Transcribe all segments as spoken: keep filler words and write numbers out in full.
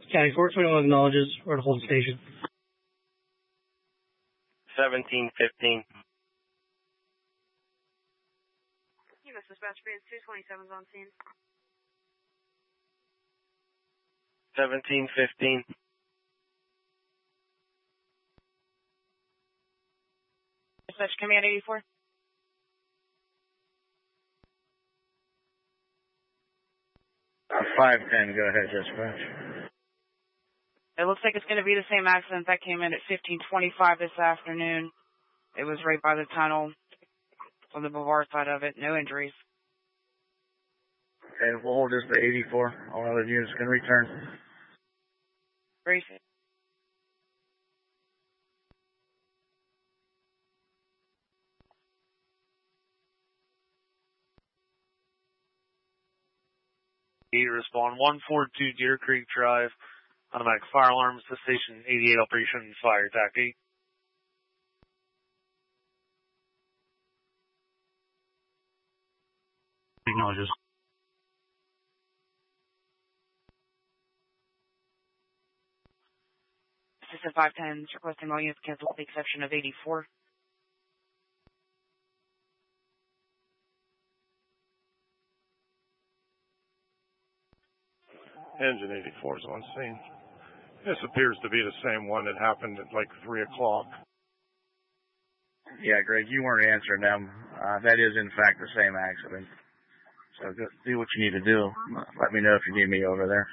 County four twenty-one acknowledges we're at Holden Station. seventeen fifteen. U S Dispatch Band two twenty-seven is on scene. seventeen fifteen. Dispatch Command eighty-four. five ten, go ahead, dispatch. It looks like it's going to be the same accident that came in at fifteen twenty-five this afternoon. It was right by the tunnel on the Brevard side of it. No injuries. Okay, we'll hold this to eighty-four. All other units can return. Brief. Respond one four two Deer Creek Drive. Automatic fire alarms to station eighty-eight operation fire attack eight. Acknowledges. Assistant five ten is requesting all units cancel with the exception of eighty-four. Engine eighty-four is on scene. This appears to be the same one that happened at like three o'clock. Yeah, Greg, you weren't answering them. Uh, that is, in fact, the same accident. So just do what you need to do. Let me know if you need me over there.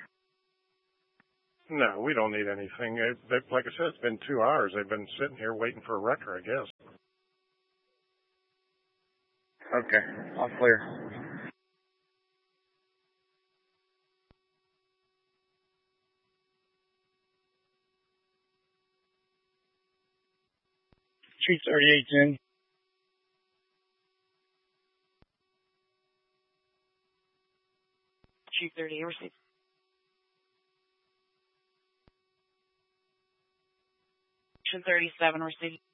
No, we don't need anything. They, they, like I said, it's been two hours. They've been sitting here waiting for a wrecker, I guess. Okay, all clear. Chief thirty-eight ten. Chief thirty-eight received. thirty-seven received.